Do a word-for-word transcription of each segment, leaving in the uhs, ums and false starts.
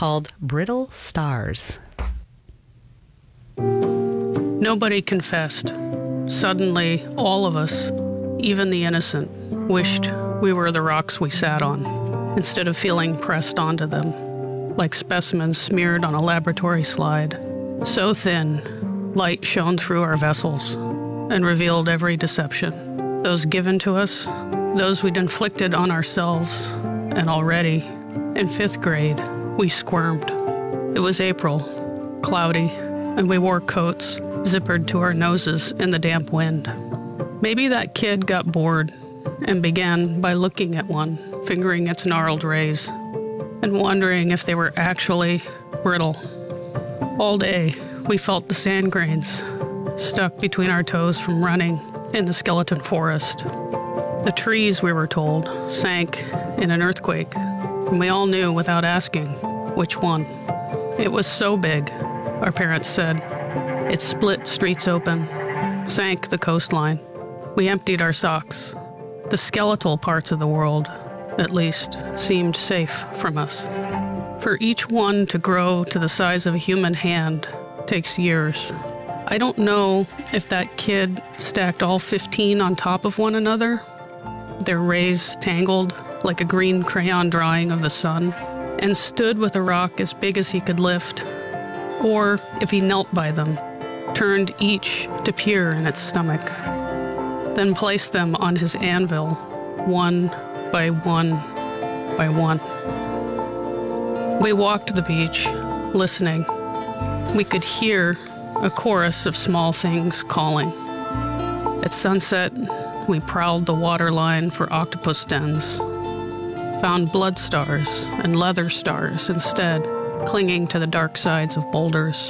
called Brittle Stars. Nobody confessed. Suddenly, all of us, even the innocent, wished we were the rocks we sat on, instead of feeling pressed onto them, like specimens smeared on a laboratory slide. So thin, light shone through our vessels and revealed every deception. Those given to us, those we'd inflicted on ourselves, and already, in fifth grade, we squirmed. It was April, cloudy, and we wore coats zippered to our noses in the damp wind. Maybe that kid got bored and began by looking at one, fingering its gnarled rays, and wondering if they were actually brittle. All day, we felt the sand grains stuck between our toes from running in the skeleton forest. The trees, we were told, sank in an earthquake, and we all knew without asking which one. It was so big, our parents said. It split streets open, sank the coastline. We emptied our socks. The skeletal parts of the world, at least, seemed safe from us. For each one to grow to the size of a human hand takes years. I don't know if that kid stacked all fifteen on top of one another, their rays tangled like a green crayon drawing of the sun, and stood with a rock as big as he could lift, or if he knelt by them, turned each to peer in its stomach, then placed them on his anvil, one by one by one. We walked the beach, listening. We could hear a chorus of small things calling. At sunset, we prowled the waterline for octopus dens, found blood stars and leather stars instead, clinging to the dark sides of boulders.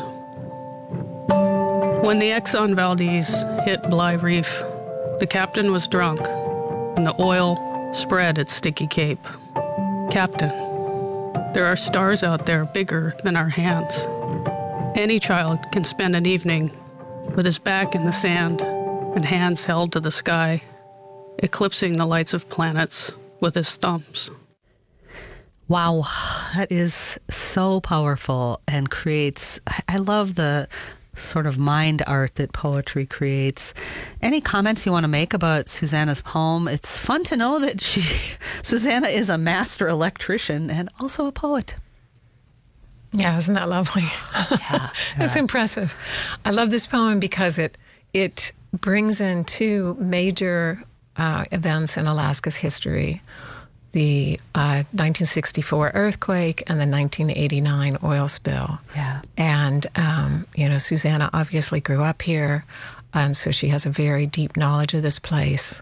When the Exxon Valdez hit Bly Reef, the captain was drunk, and the oil spread its sticky cape. Captain, there are stars out there bigger than our hands. Any child can spend an evening with his back in the sand and hands held to the sky, eclipsing the lights of planets with his thumbs. Wow, that is so powerful and creates, I love the sort of mind art that poetry creates. Any comments you want to make about Susanna's poem? It's fun to know that she, Susanna is a master electrician and also a poet. Yeah, isn't that lovely? Yeah, It's yeah. impressive. I love this poem because it it brings in two major uh, events in Alaska's history. The uh, nineteen sixty-four earthquake and the nineteen eighty-nine oil spill. Yeah. And, um, you know, Susanna obviously grew up here, and so she has a very deep knowledge of this place.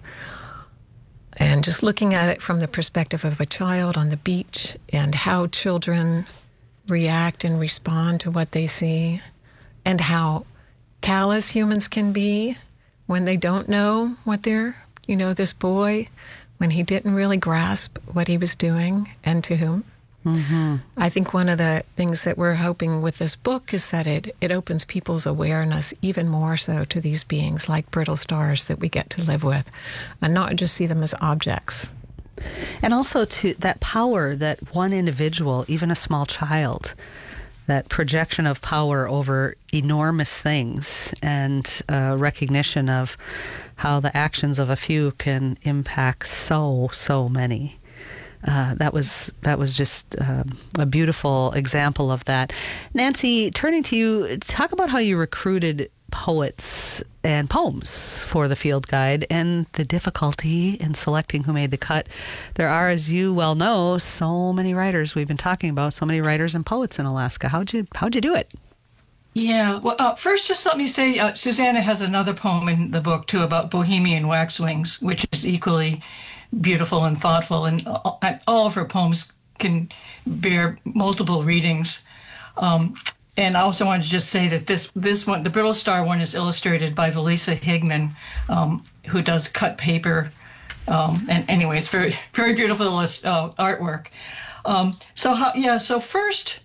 And just looking at it from the perspective of a child on the beach and how children react and respond to what they see, and how callous humans can be when they don't know what they're, you know, this boy, when he didn't really grasp what he was doing and to whom. Mm-hmm. I think one of the things that we're hoping with this book is that it, it opens people's awareness even more so to these beings like brittle stars that we get to live with, and not just see them as objects. And also to that power that one individual, even a small child, that projection of power over enormous things, and uh, recognition of how the actions of a few can impact so, so many. Uh, that was that was just um, a beautiful example of that. Nancy, turning to you, talk about how you recruited poets and poems for the field guide and the difficulty in selecting who made the cut. There are, as you well know, so many writers we've been talking about, so many writers and poets in Alaska. How'd you how'd you do it? Yeah, well, uh, first, just let me say, uh, Susanna has another poem in the book, too, about Bohemian waxwings, which is equally beautiful and thoughtful, and all, all of her poems can bear multiple readings. Um, and I also wanted to just say that this this one, the Brittle Star one, is illustrated by Valisa Higman, um, who does cut paper. Um, and anyway, it's very, very beautiful uh, artwork. Um, so, how, yeah, so first...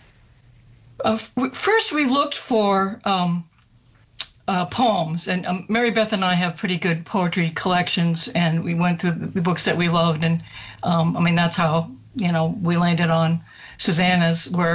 Uh, first, we looked for um, uh, poems, and um, Mary Beth and I have pretty good poetry collections, and we went through the, the books that we loved, and um, I mean, that's how, you know, we landed on Susanna's work.